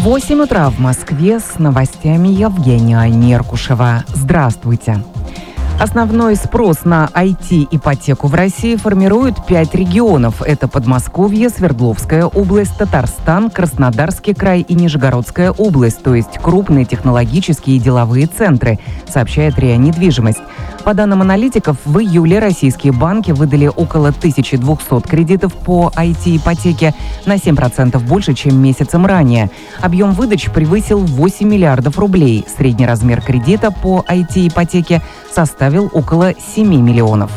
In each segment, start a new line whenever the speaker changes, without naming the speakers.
8 утра в Москве, с новостями Евгения Неркушева. Здравствуйте. Основной спрос на IT-ипотеку в России формируют 5 регионов. Это Подмосковье, Свердловская область, Татарстан, Краснодарский край и Нижегородская область, то есть крупные технологические и деловые центры, сообщает РИА Недвижимость. По данным аналитиков, в июле российские банки выдали около 1200 кредитов по IT-ипотеке, на 7% больше, чем месяцем ранее. Объем выдач превысил 8 миллиардов рублей. Средний размер кредита по IT-ипотеке составил около 7 миллионов.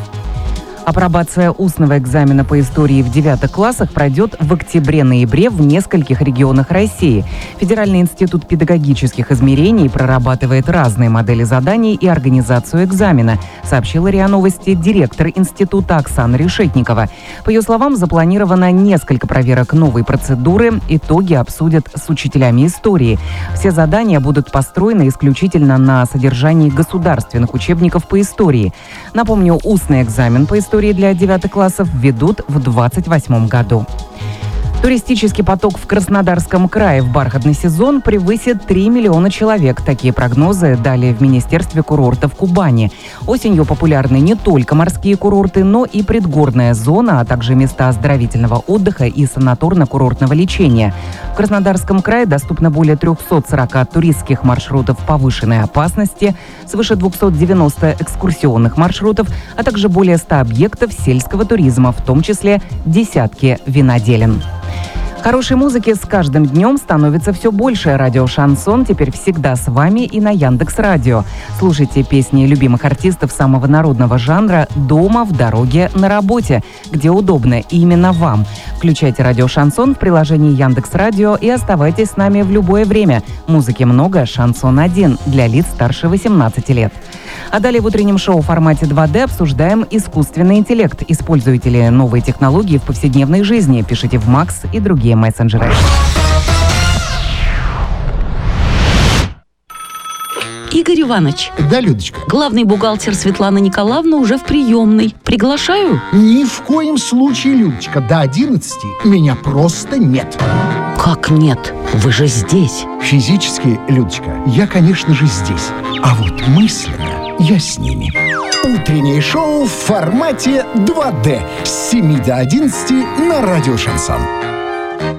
Апробация устного экзамена по истории в 9 классах пройдет в октябре-ноябре в нескольких регионах России. Федеральный институт педагогических измерений прорабатывает разные модели заданий и организацию экзамена, сообщила РИА Новости директор института Оксана Решетникова. По ее словам, запланировано несколько проверок новой процедуры. Итоги обсудят с учителями истории. Все задания будут построены исключительно на содержании государственных учебников по истории. Напомню, устный экзамен по истории для 9 классов введут в 2028 году. Туристический поток в Краснодарском крае в бархатный сезон превысит 3 миллиона человек. Такие прогнозы дали в Министерстве курортов Кубани. Осенью популярны не только морские курорты, но и предгорная зона, а также места оздоровительного отдыха и санаторно-курортного лечения. В Краснодарском крае доступно более 340 туристских маршрутов повышенной опасности, свыше 290 экскурсионных маршрутов, а также более 100 объектов сельского туризма, в том числе десятки виноделин. Хорошей музыки с каждым днем становится все больше. Радио «Шансон» теперь всегда с вами и на Яндекс.Радио. Слушайте песни любимых артистов самого народного жанра дома, в дороге, на работе, где удобно именно вам. Включайте радио «Шансон» в приложении Яндекс.Радио и оставайтесь с нами в любое время. Музыки много, «Шансон 1» для лиц старше 18 лет. А далее в утреннем шоу в формате 2D обсуждаем искусственный интеллект. Используете ли новые технологии в повседневной жизни? Пишите в Макс и другие мессенджеры.
Игорь Иванович.
Да, Людочка.
Главный бухгалтер Светлана Николаевна уже в приемной. Приглашаю?
Ни в коем случае, Людочка. До 11 меня просто нет.
Как нет? Вы же здесь.
Физически, Людочка, я, конечно же, здесь. А вот мысленно я с ними. Утреннее шоу в формате 2D с 7 до 11 на радио «Шансон».